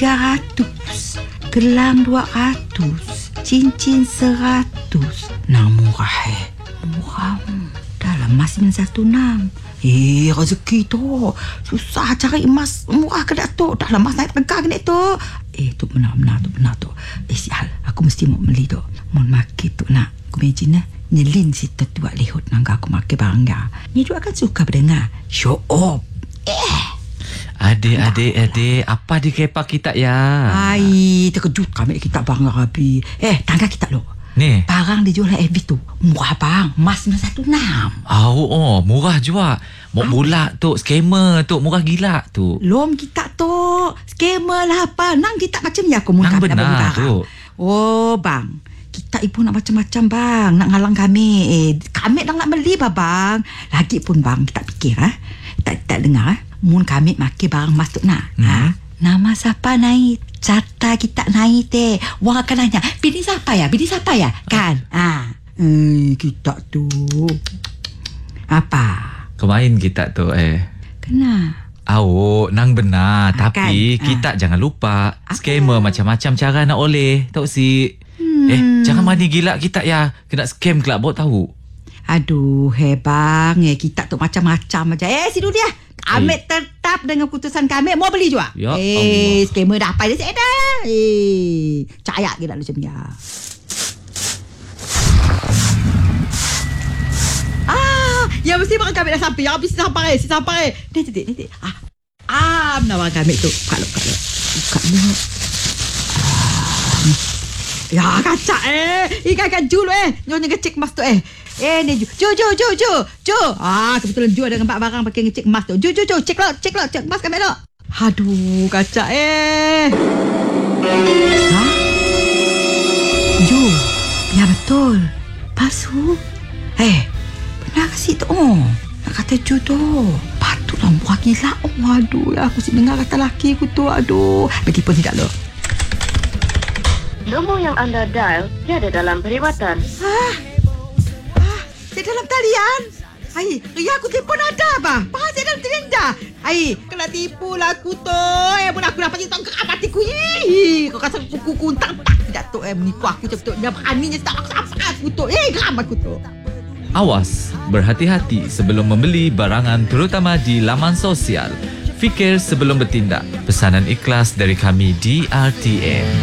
300, gelang 200, cincin 100. Nang murah murah. Dalam emas 916. Rezeki tu susah cari emas murah ke Datuk. Dah emas naik harga ke Datuk. Tu benar tu. Sial, aku mesti mau beli tu. Mau makan tu nak. Aku imagine nyelin si tetua lehut nangga aku makan bangga. Ni juga kan suka berdengar show off. Adik, apa di kepak kita ya? Terkejut kami kita bangga Rabi. Tangga kita lo. Ni barang dijual FB tu murah bang, emas 916. Murah juga. Mau bulat tu, scammer tu, murah gila tu. Lom kita tu scammer lah apa. Nang kita macam ni aku nang benar tu. Bang, kita ibu nak macam-macam bang, nak ngalang kami. Kami dah nak beli bang. Lagi pun bang kita fikir tak dengar mun kami makan barang emas tu nak. Nama siapa naik? Carta kita naik teh. Wang akan nanya, bini siapa ya? Kan? Kita tu. Apa? Kemain kita tu Kena. Nang benar. Tapi kan? kita jangan lupa scammer macam-macam cara nak oleh. Tahu si jangan mani gila kita ya. Kena scam kelak bawa tahu. Aduh, bang. Kita tu macam-macam aja. Sidu dia. Kami tetap dengan keputusan kami. Mau beli juga. Ya Allah. Scammer dah apa dia dah. Cayak kita macam ni. Ya mesti makan kami dah sampai. Ya habis sampai. Nanti. Menawar kami tu. Buka lu. Ya kacak Ikan Ju lu Nyonya ngecek emas tu ni Ju kebetulan Ju ada dengan barang pakai ngecek emas tu. Ju cek emas kami lo. Aduh kacak Ju, ya betul palsu. Benar kasih tu nak kata Ju tu patutlah murah gila. Aduh aku si dengar kata laki aku tu. Aduh begipun tidak lo. Nombor yang anda dial tiada dalam perkhidmatan. Saya dalam talian. Ria aku telefon ada apa? Saya dalam talian dah. Kena tipu lah aku tu. Pun aku dapat cerita ke apa hatiku. Kau rasa kuku tak tidak tu menipu aku betul. Dia beraninya tak aku tu. Geram aku tu. Awas, berhati-hati sebelum membeli barangan terutama di laman sosial. Fikir sebelum bertindak. Pesanan ikhlas dari kami di RTM.